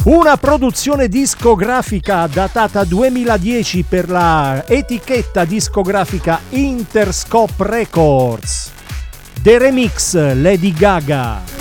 Una produzione discografica datata 2010 per la etichetta discografica Interscope Records. The Remix, Lady Gaga.